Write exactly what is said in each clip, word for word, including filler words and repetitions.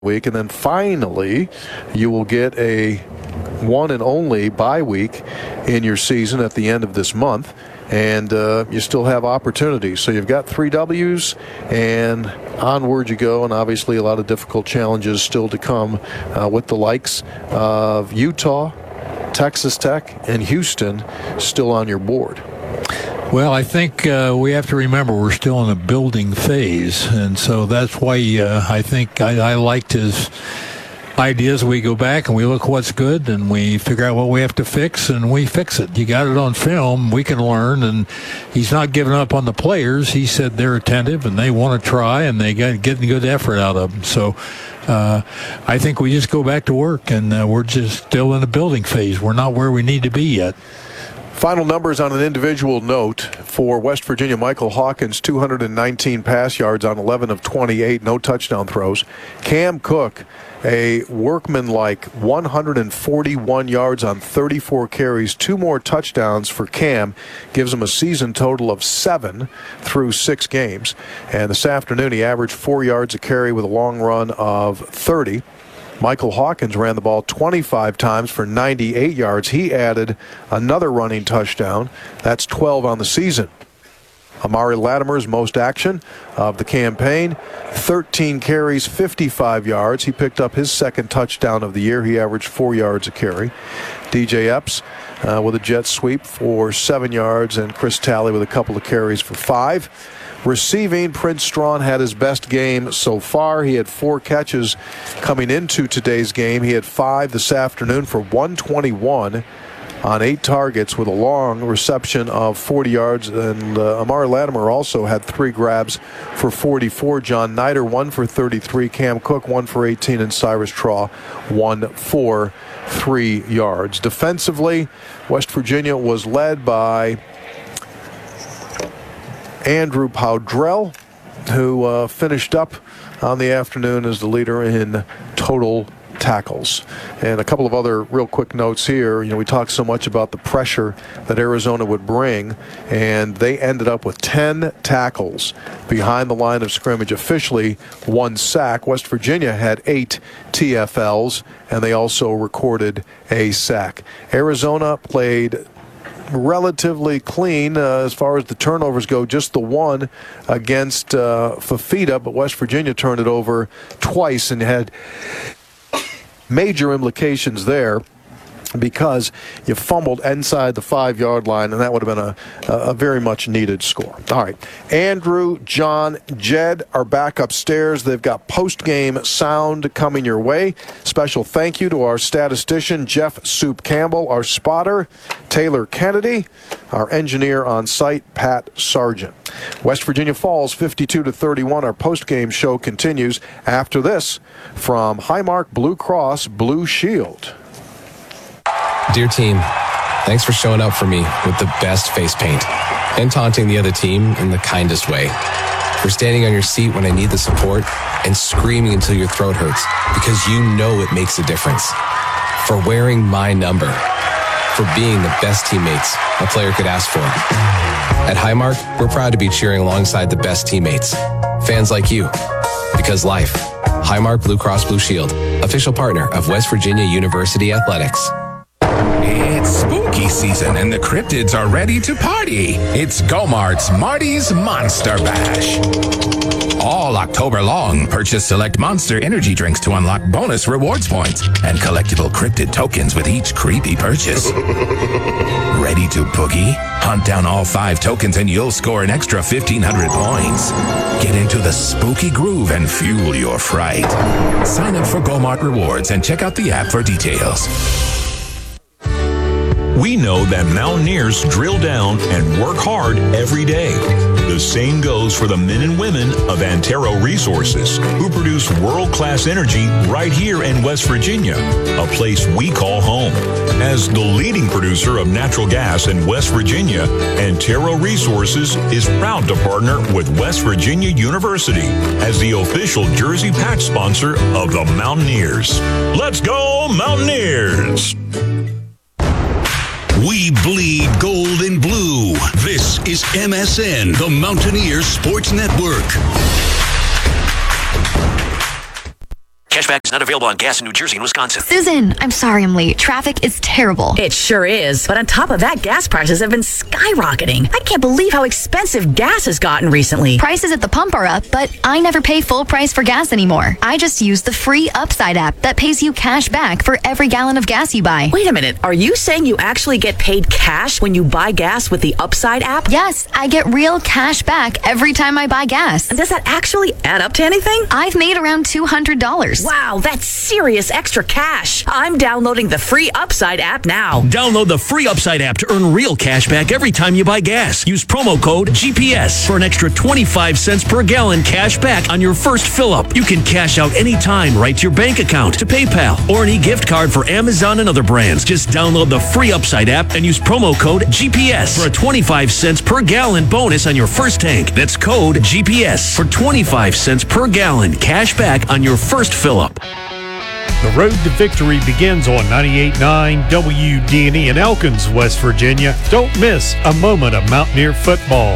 week, and then finally you will get a one and only bye week in your season at the end of this month, and uh, you still have opportunities. So you've got three W's, and onward you go, and obviously a lot of difficult challenges still to come uh, with the likes of Utah, Texas Tech, and Houston still on your board. Well, I think uh, we have to remember we're still in a building phase, and so that's why uh, I think I, I liked his ideas. We go back and we look what's good, and we figure out what we have to fix, and we fix it. You got it on film. We can learn, and he's not giving up on the players. He said they're attentive, and they want to try, and they get getting good effort out of them. So uh, I think we just go back to work, and uh, we're just still in a building phase. We're not where we need to be yet. Final numbers on an individual note for West Virginia. Michael Hawkins, two hundred nineteen pass yards on eleven of twenty-eight, no touchdown throws. Cam Cook, a workmanlike one hundred forty-one yards on thirty-four carries, two more touchdowns for Cam, gives him a season total of seven through six games. And this afternoon he averaged four yards a carry with a long run of thirty. Michael Hawkins ran the ball twenty-five times for ninety-eight yards. He added another running touchdown. That's twelve on the season. Amari Latimer's most action of the campaign, thirteen carries, fifty-five yards. He picked up his second touchdown of the year. He averaged four yards a carry. D J Epps uh, with a jet sweep for seven yards, and Chris Talley with a couple of carries for five. Receiving, Prince Strawn had his best game so far. He had four catches coming into today's game. He had five this afternoon for one twenty-one on eight targets with a long reception of forty yards. And uh, Amari Latimer also had three grabs for forty-four. John Nider, one for thirty-three. Cam Cook, one for eighteen. And Cyrus Traw, one for three yards. Defensively, West Virginia was led by Andrew Powdrell, who uh, finished up on the afternoon as the leader in total tackles. And a couple of other real quick notes here. You know, we talked so much about the pressure that Arizona would bring, and they ended up with ten tackles behind the line of scrimmage, officially one sack. West Virginia had eight T F Ls, and they also recorded a sack. Arizona played relatively clean uh, as far as the turnovers go, just the one against uh, Fafita, but West Virginia turned it over twice and had major implications there because you fumbled inside the five-yard line, and that would have been a, a very much needed score. All right, Andrew, John, Jed are back upstairs. They've got post-game sound coming your way. Special thank you to our statistician, Jeff Soup Campbell, our spotter, Taylor Kennedy, our engineer on site, Pat Sargent. West Virginia falls fifty-two to thirty-one. Our post-game show continues after this from Highmark Blue Cross Blue Shield. Dear team, thanks for showing up for me with the best face paint and taunting the other team in the kindest way. For standing on your seat when I need the support and screaming until your throat hurts because you know it makes a difference. For wearing my number. For being the best teammates a player could ask for. At Highmark, we're proud to be cheering alongside the best teammates. Fans like you. Because life. Highmark Blue Cross Blue Shield, official partner of West Virginia University Athletics. It's spooky season and the cryptids are ready to party. It's Go-Mart's Marty's Monster Bash. All October long, purchase select Monster energy drinks to unlock bonus rewards points and collectible cryptid tokens with each creepy purchase. Ready to boogie? Hunt down all five tokens and you'll score an extra fifteen hundred points. Get into the spooky groove and fuel your fright. Sign up for Go-Mart Rewards and check out the app for details. We know that Mountaineers drill down and work hard every day. The same goes for the men and women of Antero Resources, who produce world-class energy right here in West Virginia, a place we call home. As the leading producer of natural gas in West Virginia, Antero Resources is proud to partner with West Virginia University as the official jersey patch sponsor of the Mountaineers. Let's go, Mountaineers! We bleed gold and blue. This is M S N, the Mountaineers Sports Network. Cashback is not available on gas in New Jersey and Wisconsin. Susan, I'm sorry I'm late. Traffic is terrible. It sure is. But on top of that, gas prices have been skyrocketing. I can't believe how expensive gas has gotten recently. Prices at the pump are up, but I never pay full price for gas anymore. I just use the free Upside app that pays you cash back for every gallon of gas you buy. Wait a minute. Are you saying you actually get paid cash when you buy gas with the Upside app? Yes, I get real cash back every time I buy gas. And does that actually add up to anything? I've made around two hundred dollars. Wow, that's serious extra cash. I'm downloading the free Upside app now. Download the free Upside app to earn real cash back every time you buy gas. Use promo code G P S for an extra twenty-five cents per gallon cash back on your first fill-up. You can cash out anytime right to your bank account, to PayPal, or any gift card for Amazon and other brands. Just download the free Upside app and use promo code G P S for a twenty-five cents per gallon bonus on your first tank. That's code G P S for twenty-five cents per gallon cash back on your first fill-up. The road to victory begins on ninety-eight point nine W D and E in Elkins, West Virginia. Don't miss a moment of Mountaineer football.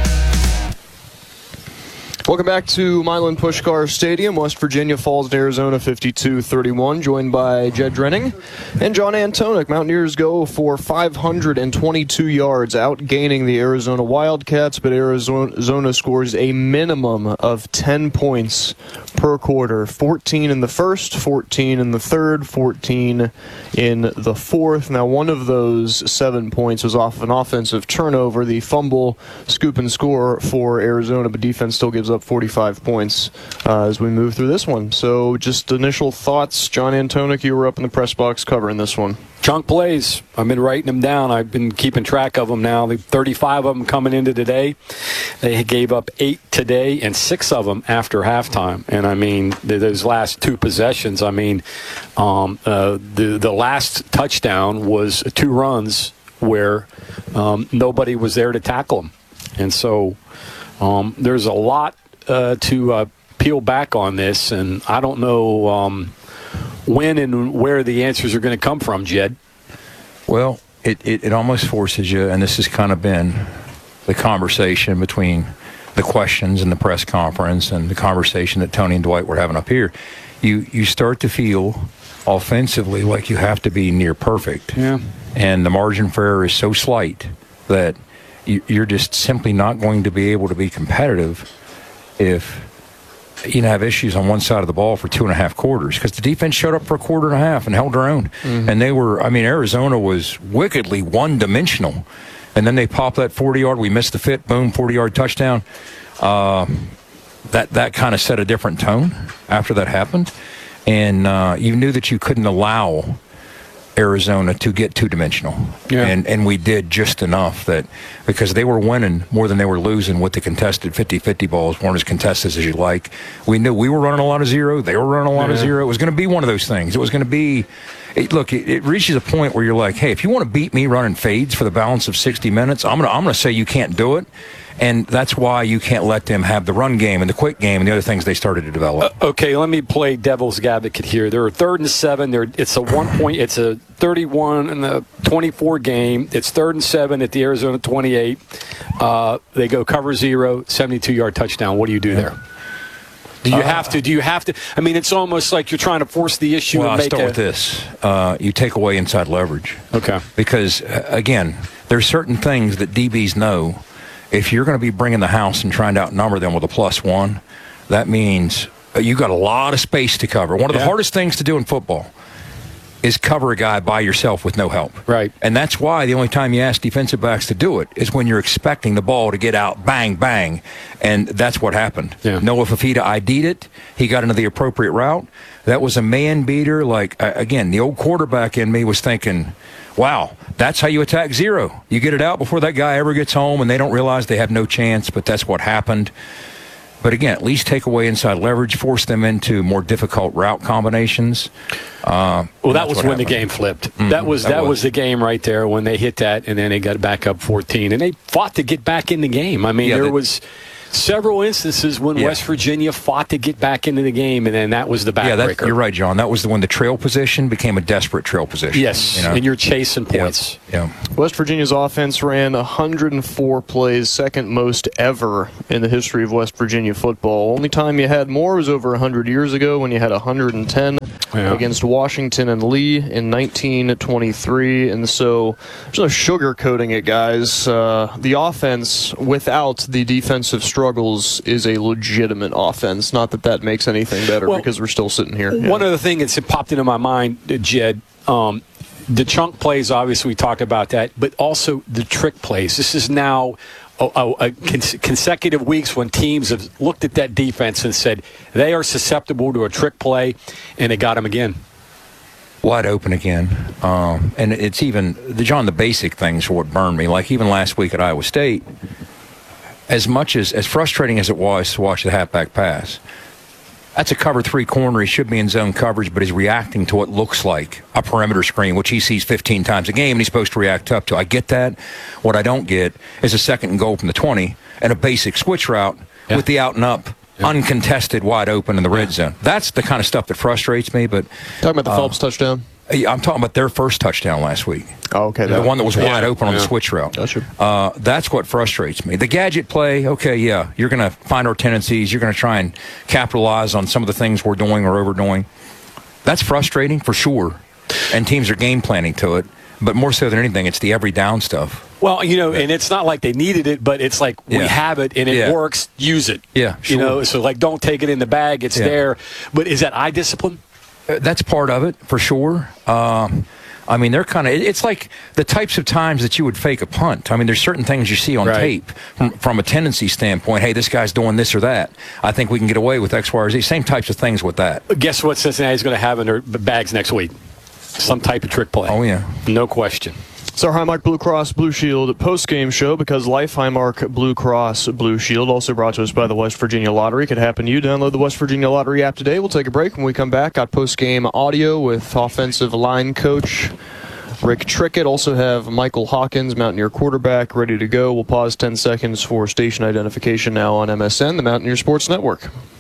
Welcome back to Milan Puskar Stadium. West Virginia falls to Arizona fifty-two thirty-one, joined by Jed Drenning and John Antonik. Mountaineers go for five hundred twenty-two yards, outgaining the Arizona Wildcats, but Arizona scores a minimum of ten points per quarter. fourteen in the first, fourteen in the third, fourteen in the fourth. Now, one of those seven points was off an offensive turnover, the fumble, scoop and score for Arizona, but defense still gives up forty-five points uh, as we move through this one. So just initial thoughts. John Antonik, you were up in the press box covering this one. Chunk plays. I've been writing them down. I've been keeping track of them now. The thirty-five of them coming into today. They gave up eight today and six of them after halftime. And, I mean, those last two possessions, I mean, um, uh, the, the last touchdown was two runs where um, nobody was there to tackle them. And so um, there's a lot uh, to uh, peel back on this, and I don't know um, – when and where the answers are going to come from, Jed. Well, it, it, it almost forces you, and this has kind of been the conversation between the questions in the press conference and the conversation that Tony and Dwight were having up here. You you start to feel offensively like you have to be near perfect. Yeah. And the margin for error is so slight that you, you're just simply not going to be able to be competitive if you know, have issues on one side of the ball for two and a half quarters, because the defense showed up for a quarter and a half and held their own. Mm-hmm. And they were, I mean, Arizona was wickedly one-dimensional. And then they popped that forty-yard. We missed the fit. Boom, forty-yard touchdown. Uh, that that kind of set a different tone after that happened. And uh, you knew that you couldn't allow Arizona to get two-dimensional. Yeah. And and we did just enough that because they were winning more than they were losing with the contested fifty-fifty balls, weren't as contested as you like. We knew we were running a lot of zero. They were running a lot yeah. of zero. It was going to be one of those things. It was going to be it, – look, it, it reaches a point where you're like, hey, if you want to beat me running fades for the balance of sixty minutes, I'm going to I'm going to say you can't do it. And that's why you can't let them have the run game and the quick game and the other things they started to develop. Uh, okay, let me play devil's advocate here. They're third and seven. They're, it's a one point. It's a thirty-one and the twenty-four game. It's third and seven at the Arizona twenty-eight. Uh, they go cover zero, seventy-two-yard touchdown. What do you do yeah. there? Do you uh, have to? Do you have to? I mean, it's almost like you're trying to force the issue. Well, and make I'll start a, with this. Uh, you take away inside leverage. Okay. Because, uh, again, there's certain things that D Bs know. If you're going to be bringing the house and trying to outnumber them with a plus one, that means you got a lot of space to cover. One of the yeah. hardest things to do in football is cover a guy by yourself with no help. Right. And that's why the only time you ask defensive backs to do it is when you're expecting the ball to get out, bang, bang. And that's what happened. Yeah. Noah Fafita I D'd it. He got into the appropriate route. That was a man beater. Like, again, the old quarterback in me was thinking, wow, that's how you attack zero. You get it out before that guy ever gets home, and they don't realize they have no chance, but that's what happened. But again, at least take away inside leverage, force them into more difficult route combinations. Uh, well, that was when happened. the game flipped. Mm-hmm. That was that, that was. was the game right there when they hit that, and then they got back up fourteen, and they fought to get back in the game. I mean, yeah, there the, was several instances when Yeah. West Virginia fought to get back into the game, and then that was the backbreaker. Yeah, that, you're right, John. That was the one. The trail position became a desperate trail position. Yes, you know? and you're chasing points. Yeah. West Virginia's offense ran one hundred four plays, second most ever in the history of West Virginia football. Only time you had more was over one hundred years ago when you had one hundred ten Yeah. against Washington and Lee in nineteen twenty-three. And so there's no sugarcoating it, guys. Uh, the offense, without the defensive struggles, is a legitimate offense. Not that that makes anything better Well, because we're still sitting here. One Yeah. other thing that's popped into my mind, uh, Jed, um, the chunk plays, obviously we talked about that, but also the trick plays. This is now a, a, a cons- consecutive weeks when teams have looked at that defense and said they are susceptible to a trick play, and they got them again. Wide open again. Um, and it's even, the John, the basic things are what burned me. Like even last week at Iowa State, as much as, as frustrating as it was to watch the halfback pass, that's a cover three corner. He should be in zone coverage, but he's reacting to what looks like a perimeter screen, which he sees fifteen times a game, and he's supposed to react up to. I get that. What I don't get is a second and goal from the twenty and a basic switch route Yeah. with the out and up, yeah. uncontested, wide open in the red zone. That's the kind of stuff that frustrates me. But Talking about the uh, Phelps touchdown? I'm talking about their first touchdown last week. Oh, okay. The that- one that was yeah. wide open on Yeah. the switch route. Gotcha. Uh, that's what frustrates me. The gadget play, okay, yeah, you're going to find our tendencies. You're going to try and capitalize on some of the things we're doing or overdoing. That's frustrating for sure. And teams are game planning to it. But more so than anything, it's the every down stuff. Well, you know, and it's not like they needed it, but it's like we Yeah. have it and it Yeah. works. Use it. Yeah, You sure. know, so like don't take it in the bag. It's Yeah. there. But is that eye discipline? Uh, That's part of it, for sure. Um, I mean, they're kind of, it's like the types of times that you would fake a punt. I mean, there's certain things you see on Right. tape from, from a tendency standpoint. Hey, this guy's doing this or that. I think we can get away with X, Y, or Z. Same types of things with that. But guess what Cincinnati's going to have in their b- bags next week? Some type of trick play. Oh, yeah. No question. It's our Highmark Blue Cross Blue Shield post-game show because Life Highmark Blue Cross Blue Shield, also brought to us by the West Virginia Lottery. Could happen to you. Download the West Virginia Lottery app today. We'll take a break. When we come back, got post-game audio with offensive line coach Rick Trickett. Also have Michael Hawkins, Mountaineer quarterback, ready to go. We'll pause ten seconds for station identification now on M S N, the Mountaineer Sports Network.